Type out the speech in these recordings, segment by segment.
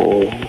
อ้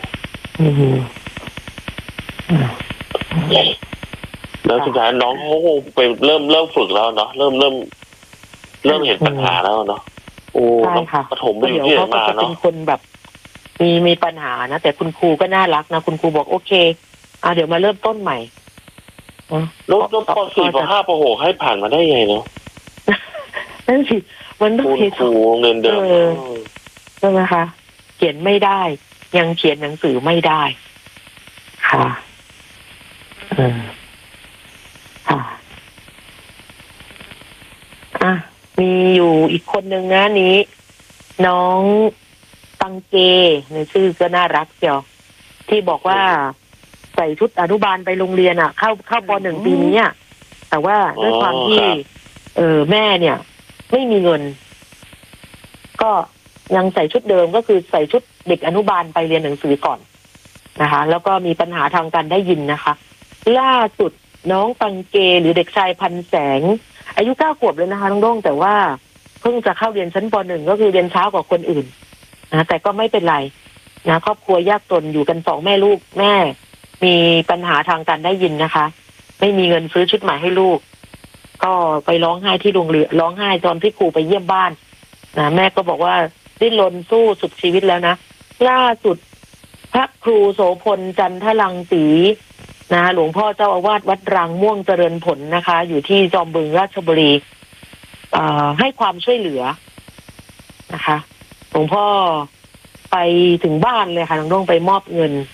แล้วสุดท้ายน้องเขาคงไปเริ่มฝึกแล้วเนาะเริ่มเห็นปัญหาแล้วเนาะโอ้ต้องปฐมไปอยู่ที่ไหนมาเนาะเป็นคนแบบมีปัญหานะแต่คุณครูก็น่ารักนะคุณครูบอกโอเคเดี๋ยวมาเริ่มต้นใหม่ลดป .4 ป .5 ป .6 ให้ผ่านมาได้ไงเนาะนั่นสิมันต้องครูเงินเดิมใช่ไหมคะเขียนไม่ได้ยังเขียนหนังสือไม่ได้ค่ะค่ะมีอยู่อีกคนนึงนะนี้น้องตังเกในชื่อก็น่ารักเชียวที่บอกว่าใส่ชุดอนุบาลไปโรงเรียนเข้าป.1 ปีนี้แต่ว่าด้วยความที่แม่เนี่ยไม่มีเงินก็ยังใส่ชุดเดิมก็คือใส่ชุดเด็กอนุบาลไปเรียนหนังสือก่อนนะคะแล้วก็มีปัญหาทางการได้ยินนะคะล่าสุดน้องตังเกหรือเด็กชายพันแสงอายุ9 ขวบเลยนะคะน้องโด่งแต่ว่าเพิ่งจะเข้าเรียนชั้นป.1 ก็คือเรียนเช้ากว่าคนอื่นนะแต่ก็ไม่เป็นไรนะครอบครัวยากจนอยู่กัน2 แม่ลูกแม่มีปัญหาทางการได้ยินนะคะไม่มีเงินซื้อชุดใหม่ให้ลูกก็ไปร้องไห้ที่โรงเรียนร้องไห้ตอนที่ครูไปเยี่ยมบ้านนะแม่ก็บอกว่าดิ้นรนสู้สุดชีวิตแล้วนะล่าสุดพระครูโสพลจันทรังสีนะหลวงพ่อเจ้าอาวาสวัดรังม่วงเจริญผลนะคะอยู่ที่จอมบึงราชบุรีให้ความช่วยเหลือนะคะหลวงพ่อไปถึงบ้านเลยค่ะน้องโด่งไปมอบเงิน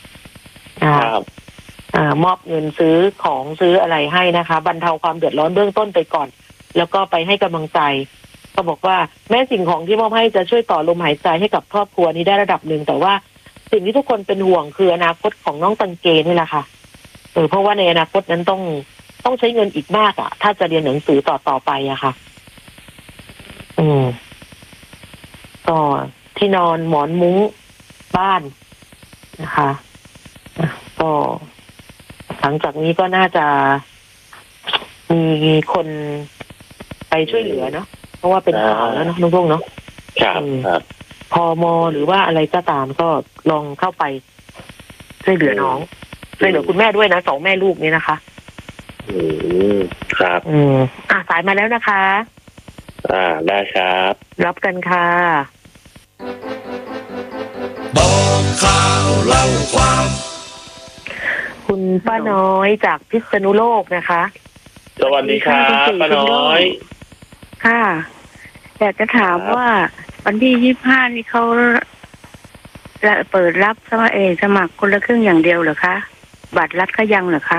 มอบเงินซื้อของซื้ออะไรให้นะคะบรรเทาความเดือดร้อนเบื้องต้นไปก่อนแล้วก็ไปให้กำลังใจก็บอกว่าแม้สิ่งของที่มอบให้จะช่วยต่อลมหายใจให้กับครอบครัวนี้ได้ระดับหนึ่งแต่ว่าสิ่งที่ทุกคนเป็นห่วงคืออนาคตของน้องตังเกนี่แหละค่ะเพราะว่าในอนาคตนั้นต้องใช้เงินอีกมากถ้าจะเรียนหนังสือต่อไปค่ะก็ที่นอนหมอนมุ้งบ้านนะคะก็หลังจากนี้ก็น่าจะมีคนไปช่วยเหลือเนาะเพราะว่าเป็นข่าวแล้วเนาะลุงเนาะครับพม.หรือว่าอะไรก็ตามก็ลองเข้าไปช่วยเหลือน้องช่วยเหลือคุณแม่ด้วยนะ2 แม่ลูกนี้นะคะครับสายมาแล้วนะคะได้ครับรับกันค่ะบอกข่าวเล่าความคุณป้าน้อยจากพิษณุโลกนะคะสวัสดีครับป้าน้อยค่ะอยากจะถามว่าวันที่25นี่เขาเปิดรับสมัครคนละครึ่งอย่างเดียวเหรอคะบัตรรัฐก็ยังเหรอคะ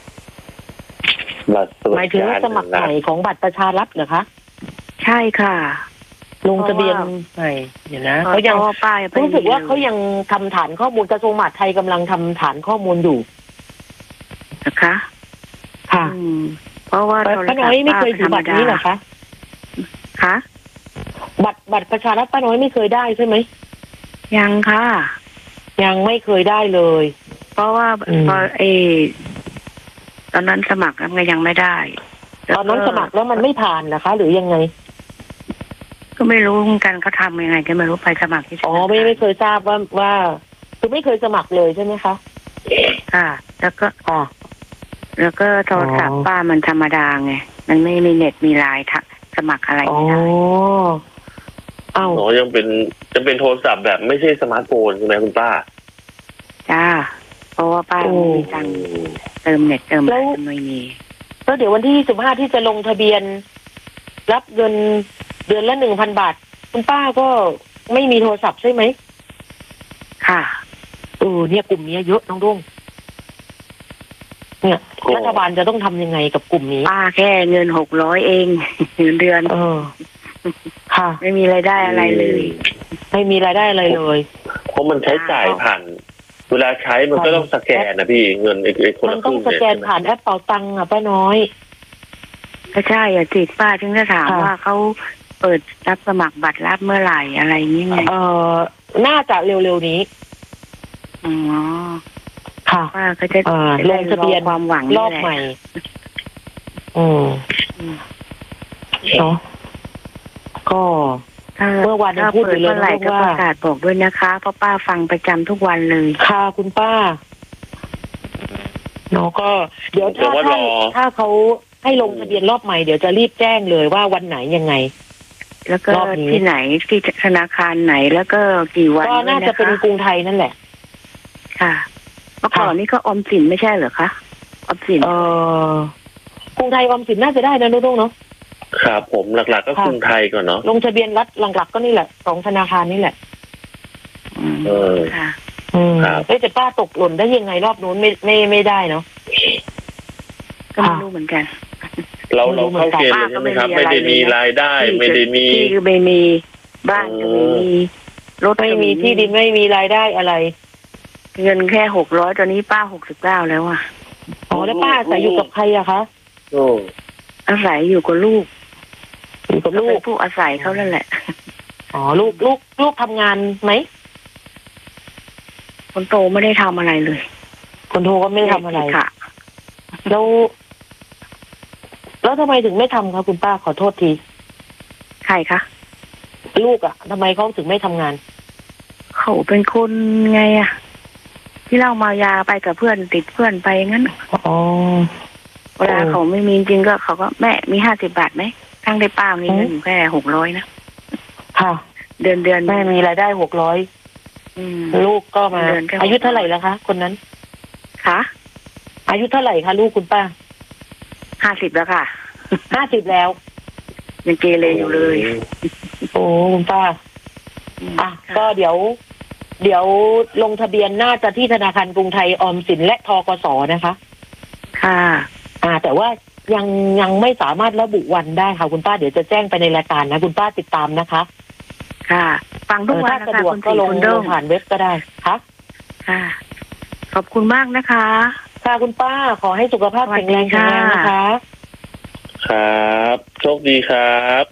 หมายถึงสมัครใหม่ของบัตรประชารัฐเหรอคะใช่ค่ะลงทะเบียนใหม่เดี๋ยวนะเขายังรู้สึกว่าเขายังทำฐานข้อมูลกระทรวงมหาดไทยกำลังทำฐานข้อมูลอยู่นะคะค่ะเพราะว่าป้าน้อยไม่เคยถือบัตรนี้เหรอคะคะบัตรประชารัฐป้าน้อยไม่เคยได้ใช่ไหมยังค่ะยังไม่เคยได้เลยเพราะว่าพอตอนนั้นสมัครแล้วก็ยังไม่ได้ตอนนั้นสมัครแล้วมันไม่ผ่านเหรอคะหรือยังไงก็ไม่รู้เหมือนกันเขาทำยังไงก็ไม่รู้ไปสมัครที่ไม่เคยทราบว่าคือไม่เคยสมัครเลยใช่ไหมคะค่ะแล้วก็โทรศัพท์ป้ามันธรรมดาไงมันไม่มีเน็ตมีไลน์สมัครอะไรไม่ได้ยังเป็นโทรศัพท์แบบไม่ใช่สมาร์ทโฟนใช่ไหมคุณป้าจ้าเพราะว่าป้าไม่มีตังค์เติมเน็ตเติมอะไรไม่มีแล้วเดี๋ยววันที่25ที่จะลงทะเบียนรับเงินเดือนละ 1,000 บาทคุณป้าก็ไม่มีโทรศัพท์ใช่ไหมค่ะเนี่ยกลุ่มนี้เยอะน้องรุ่งเนี่ยรัฐบาลจะต้องทำยังไงกับกลุ่มนี้ป้าแค่เงิน600เองเดือนค่ะไม่มีรายได้อะไรเลยไม่มีรายได้อะไรเลยเพราะมันใช้จ่ายผ่านเวลาใช้มันก็ต้องสแกนนะพี่เงินคนละครึ่งมันต้องสแกนผ่านแอปเป๋าตังค์ป้าน้อยก็ใช่สิป้าถึงจะถามว่าเขาเปิดรับสมัครบัตรรับเมื่อไหร่อะไรนี่ไงน่าจะเร็วๆนี้ค่ะป้าก็จะลงทะเบียนความหวังรอบใหม่เนาะก็เมื่อวานยังพูดอยู่เลยเมื่อไหร่ก็ประกาศบอกด้วยนะคะเพราะป้าฟังประจำทุกวันเลยค่ะคุณป้าเนาะก็เดี๋ยวถ้าเขาให้ลงทะเบียนรอบใหม่เดี๋ยวจะรีบแจ้งเลยว่าวันไหนยังไงแล้วก็ที่ไหนที่ธนาคารไหนแล้วก็กี่วันก็น่าจะเป็นกรุงไทยนั่นแหละค่ะเมื่อก่อนนี้ก็ออมสินไม่ใช่เหรอคะออมสินกรุงไทยออมสินน่าจะได้นะนุ่งเนาะครับผมหลักๆก็กรุงไทยก่อนเนาะลงทะเบียนรัฐหลักๆก็นี่แหละสองธนาคารนี่แหละค่ะแต่ป้าตกหล่นได้ยังไงรอบนู้นไม่ได้เนาะก็ไม่รู้เหมือนกันเราเข้าเกณฑ์เลยใช่ไหมครับไม่ได้มีรายได้ไม่ได้มีที่คือไม่มีบ้านก็ไม่มีรถไม่มีที่ดินไม่มีรายได้อะไรเงินแค่600ตอนนี้ป้า69แล้วอ่ะแล้วป้าอาศัยอยู่กับใครอะคะอาศัยอยู่กับลูกอยู่กับลูกผู้อาศัยเขานั่นแหละลูกทำงานไหมคนโตไม่ได้ทำอะไรเลยคนโตก็ไม่ได้ทำอะไรค่ะแล้วทำไมถึงไม่ทำคะคุณป้าขอโทษทีใครคะลูกอะทำไมเขาถึงไม่ทำงานเขาเป็นคนไงอะที่เล่ามายาไปกับเพื่อนติดเพื่อนไปงั้นเวลาเขาไม่มีจริงก็เขาก็แม่มี50 บาทไหมทั้งได้ป้ามีเงินอยู่แค่600นะค่ะเดือนแม่มีรายได้600ลูกก็มาอายุเท่าไหร่แล้วคะคนนั้นคะอายุเท่าไหร่คะลูกคุณป้า 50แล้วค่ะ 50แล้วยังเกเรอยู่เลยโอ้คุณป้าก็เดี๋ยวลงทะเบียนน่าจะที่ธนาคารกรุงไทยออมสินและธกสนะคะค่ะแต่ว่ายังไม่สามารถระบุวันได้ค่ะคุณป้าเดี๋ยวจะแจ้งไปในรายการนะคุณป้าติดตามนะคะค่ะฟังทุกวันนะคะคุณก็ลงผ่านเว็บก็ได้ค่ะขอบคุณมากนะคะค่ะคุณป้าขอให้สุขภาพแข็งแรงนะคะครับโชคดีครับ